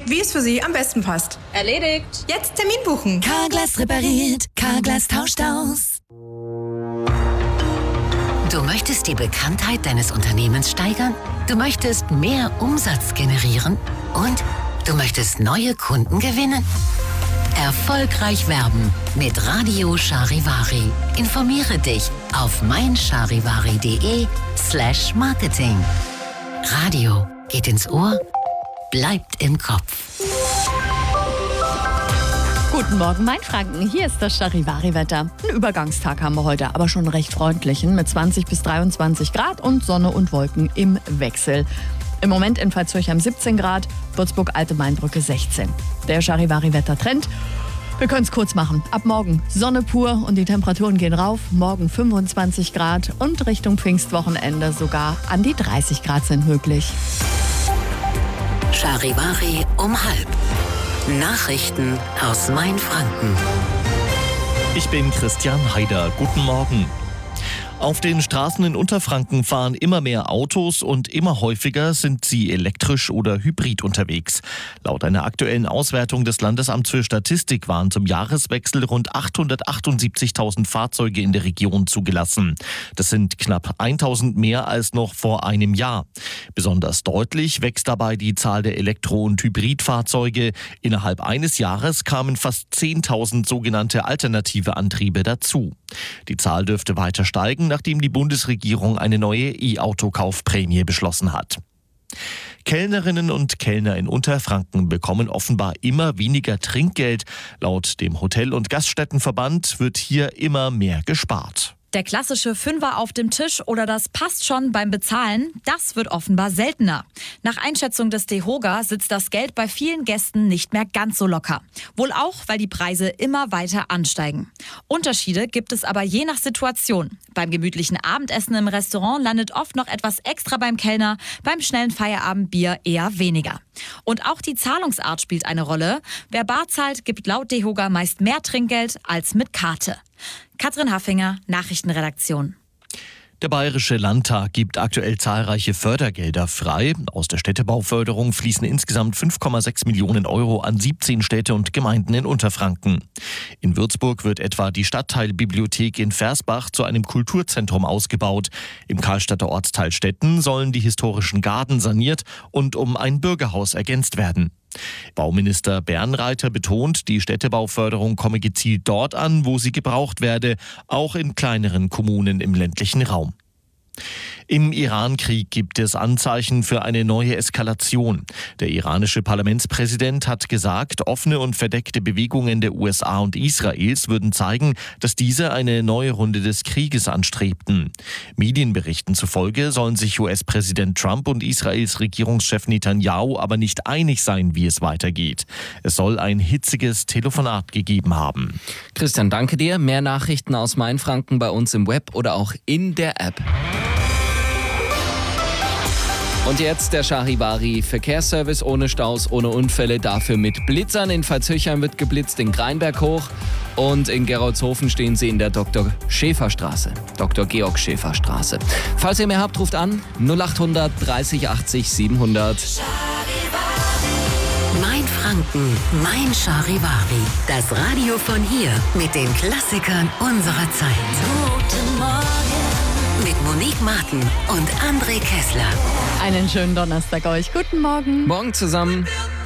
wie es für Sie am besten passt. Erledigt. Jetzt Termin buchen. Carglass repariert, Carglass tauscht aus. Du möchtest die Bekanntheit deines Unternehmens steigern? Du möchtest mehr Umsatz generieren? Und du möchtest neue Kunden gewinnen? Erfolgreich werben mit Radio Charivari. Informiere dich auf meincharivari.de/Marketing. Radio geht ins Ohr, bleibt im Kopf. Guten Morgen, Mainfranken. Hier ist das Charivari-Wetter. Einen Übergangstag haben wir heute, aber schon recht freundlichen mit 20 bis 23 Grad und Sonne und Wolken im Wechsel. Im Moment in Pfalzürchheim 17 Grad, Würzburg Alte Mainbrücke 16. Der Charivari-Wetter-Trend. Wir können es kurz machen. Ab morgen Sonne pur und die Temperaturen gehen rauf. Morgen 25 Grad und Richtung Pfingstwochenende sogar an die 30 Grad sind möglich. Charivari um 12:30. Nachrichten aus Mainfranken. Ich bin Christian Haider. Guten Morgen. Auf den Straßen in Unterfranken fahren immer mehr Autos und immer häufiger sind sie elektrisch oder hybrid unterwegs. Laut einer aktuellen Auswertung des Landesamts für Statistik waren zum Jahreswechsel rund 878.000 Fahrzeuge in der Region zugelassen. Das sind knapp 1.000 mehr als noch vor einem Jahr. Besonders deutlich wächst dabei die Zahl der Elektro- und Hybridfahrzeuge. Innerhalb eines Jahres kamen fast 10.000 sogenannte alternative Antriebe dazu. Die Zahl dürfte weiter steigen, nachdem die Bundesregierung eine neue E-Auto-Kaufprämie beschlossen hat. Kellnerinnen und Kellner in Unterfranken bekommen offenbar immer weniger Trinkgeld. Laut dem Hotel- und Gaststättenverband wird hier immer mehr gespart. Der klassische Fünfer auf dem Tisch oder das passt schon beim Bezahlen, das wird offenbar seltener. Nach Einschätzung des DEHOGA sitzt das Geld bei vielen Gästen nicht mehr ganz so locker. Wohl auch, weil die Preise immer weiter ansteigen. Unterschiede gibt es aber je nach Situation. Beim gemütlichen Abendessen im Restaurant landet oft noch etwas extra beim Kellner, beim schnellen Feierabendbier eher weniger. Und auch die Zahlungsart spielt eine Rolle. Wer bar zahlt, gibt laut DEHOGA meist mehr Trinkgeld als mit Karte. Katrin Haffinger, Nachrichtenredaktion. Der Bayerische Landtag gibt aktuell zahlreiche Fördergelder frei. Aus der Städtebauförderung fließen insgesamt 5,6 Millionen Euro an 17 Städte und Gemeinden in Unterfranken. In Würzburg wird etwa die Stadtteilbibliothek in Versbach zu einem Kulturzentrum ausgebaut. Im Karlstadter Ortsteil Stetten sollen die historischen Garden saniert und um ein Bürgerhaus ergänzt werden. Bauminister Bernreiter betont, die Städtebauförderung komme gezielt dort an, wo sie gebraucht werde, auch in kleineren Kommunen im ländlichen Raum. Im Iran-Krieg gibt es Anzeichen für eine neue Eskalation. Der iranische Parlamentspräsident hat gesagt, offene und verdeckte Bewegungen der USA und Israels würden zeigen, dass diese eine neue Runde des Krieges anstrebten. Medienberichten zufolge sollen sich US-Präsident Trump und Israels Regierungschef Netanyahu aber nicht einig sein, wie es weitergeht. Es soll ein hitziges Telefonat gegeben haben. Christian, danke dir. Mehr Nachrichten aus Mainfranken bei uns im Web oder auch in der App. Und jetzt der Charivari Verkehrsservice ohne Staus, ohne Unfälle, dafür mit Blitzern. In Pfalzürchheim wird geblitzt, in Greinberg hoch und in Geroldshofen stehen Sie in der Dr. Georg Schäfer Straße. Falls ihr mehr habt, ruft an 0800 30 80 700. Mainfranken, mein Charivari. Das Radio von hier mit den Klassikern unserer Zeit. Guten Morgen. Mit Monique Martin und André Kessler. Einen schönen Donnerstag euch. Guten Morgen. Morgen zusammen.